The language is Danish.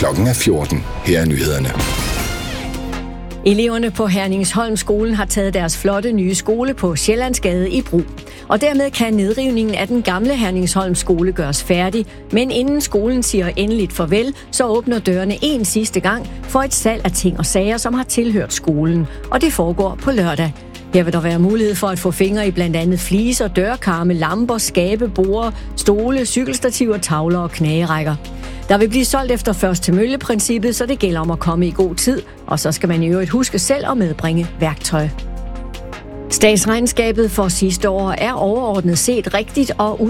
Klokken er 14. Her er nyhederne. Eleverne på Herningsholmskolen har taget deres flotte nye skole på Sjællandsgade i brug. Og dermed kan nedrivningen af den gamle Herningsholmskole gøres færdig. Men inden skolen siger endeligt farvel, så åbner dørene en sidste gang for et salg af ting og sager, som har tilhørt skolen. Og det foregår på lørdag. Her vil der være mulighed for at få fingre i blandt andet fliser, dørkarme, lamper, skabe, borde, stole, cykelstativer, tavler og knagerækker. Der vil blive solgt efter først til mølle-princippet, så det gælder om at komme i god tid, og så skal man i øvrigt huske selv at medbringe værktøj. Statsregnskabet for sidste år er overordnet set rigtigt og